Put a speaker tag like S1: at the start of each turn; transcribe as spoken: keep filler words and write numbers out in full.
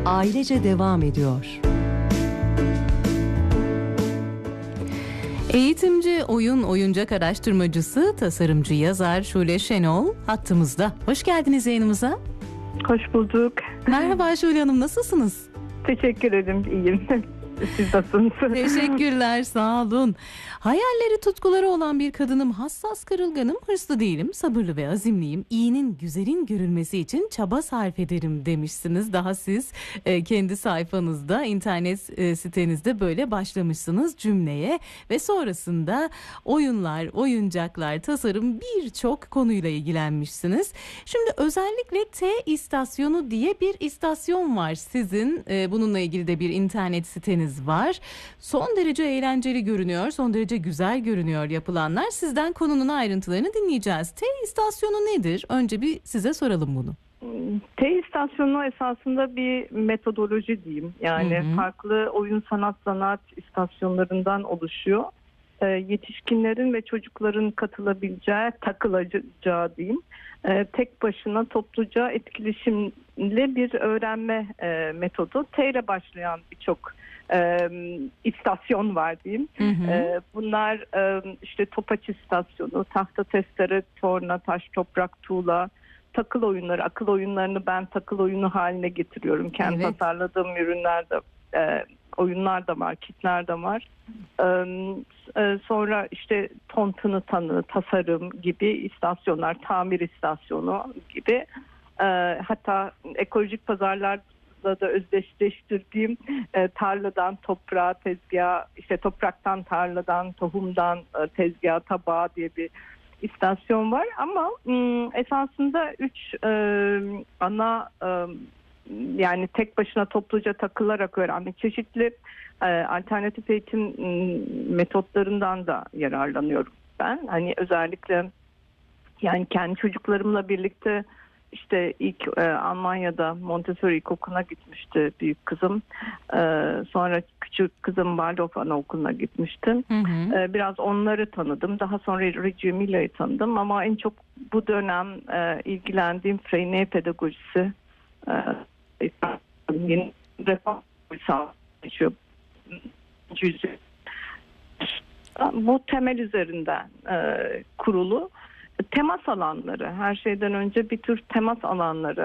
S1: ailece devam ediyor.
S2: Eğitimci, oyun, oyuncak araştırmacısı, tasarımcı, yazar Şule Şenol hattımızda. Hoş geldiniz yayınımıza.
S3: Hoş bulduk.
S2: Merhaba Şule Hanım, nasılsınız?
S3: Teşekkür ederim, iyiyim. Siz nasılsınız?
S2: Teşekkürler, sağ olun. Hayalleri, tutkuları olan bir kadınım, hassas, kırılganım, hırslı değilim, sabırlı ve azimliyim. İyinin, güzelin görülmesi için çaba sarf ederim demişsiniz. Daha siz e, kendi sayfanızda, internet e, sitenizde böyle başlamışsınız cümleye ve sonrasında oyunlar, oyuncaklar, tasarım birçok konuyla ilgilenmişsiniz. Şimdi özellikle T istasyonu diye bir istasyon var sizin. E, bununla ilgili de bir internet siteniz var. Son derece eğlenceli görünüyor, son derece güzel görünüyor yapılanlar. Sizden konunun ayrıntılarını dinleyeceğiz. T istasyonu nedir? Önce bir size soralım bunu.
S3: T istasyonu esasında bir metodoloji diyeyim. Yani hı hı. farklı oyun sanat zanaat istasyonlarından oluşuyor. E, yetişkinlerin ve çocukların katılabileceği, takılacağı diyeyim. E, tek başına topluca etkileşimli bir öğrenme e, metodu. T ile başlayan birçok e, istasyon var diyeyim. Hı hı. E, bunlar e, işte topaç istasyonu, tahta testere, torna, taş, toprak, tuğla, takıl oyunları, akıl oyunlarını ben takıl oyunu haline getiriyorum. Kendi evet. tasarladığım ürünlerde e, oyunlar da var, kitler de var. Ee, sonra işte tontunu tanı, tasarım gibi istasyonlar, tamir istasyonu gibi. Ee, hatta ekolojik pazarlarla da özdeşleştirdiğim e, tarladan toprağa, tezgaha, işte topraktan tarladan, tohumdan e, tezgaha, tabağa diye bir istasyon var. Ama m, esasında üç e, ana e, yani tek başına topluca takılarak öğrenmek, çeşitli e, alternatif eğitim m, metotlarından da yararlanıyorum ben. Hani özellikle yani kendi çocuklarımla birlikte işte ilk e, Almanya'da Montessori İlkokulu'na gitmişti büyük kızım. E, sonra küçük kızım Waldorf Anaokulu'na gitmiştim. Hı hı. E, biraz onları tanıdım. Daha sonra Reggio Emilia'yı tanıdım ama en çok bu dönem e, ilgilendiğim Freinet pedagojisi, e, yeni reform sağlıyor. Bu temel üzerinden e, kurulu temas alanları, her şeyden önce bir tür temas alanları